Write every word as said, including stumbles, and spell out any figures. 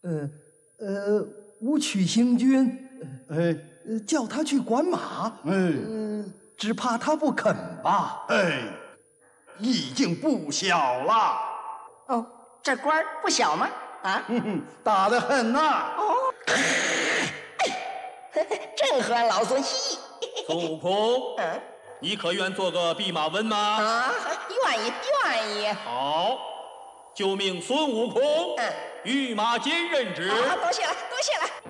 呃呃，武曲星君， 哎， 呃，叫他去管马， 哎， 呃，只怕他不肯吧？ 哎，已经不小了。 哦，这官儿不小吗？啊， 哼哼，大得很呐。 哦，正合老孙心意。 孙悟空， 嗯， 你可愿做个弼马温吗？ 啊，愿意，愿意。 好，就命孙悟空嗯， 御马监任职。 好，多谢了，多谢了。